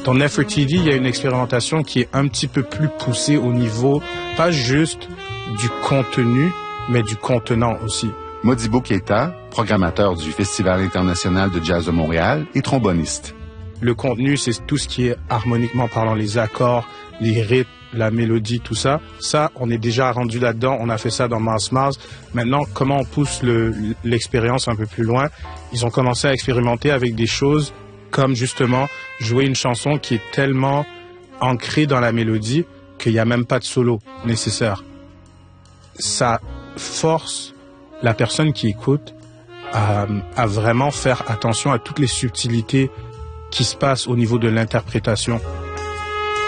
Dans Nefertiti, il y a une expérimentation qui est un petit peu plus poussée au niveau, pas juste du contenu, mais du contenant aussi. Modibo Keita, programmateur du Festival international de jazz de Montréal et tromboniste. Le contenu, c'est tout ce qui est harmoniquement parlant, les accords, les rythmes, la mélodie, tout ça. Ça, on est déjà rendu là-dedans. On a fait ça dans Mars Mars. Maintenant, comment on pousse l'expérience un peu plus loin? Ils ont commencé à expérimenter avec des choses comme justement jouer une chanson qui est tellement ancrée dans la mélodie qu'il n'y a même pas de solo nécessaire. Ça force la personne qui écoute à vraiment faire attention à toutes les subtilités qui se passent au niveau de l'interprétation.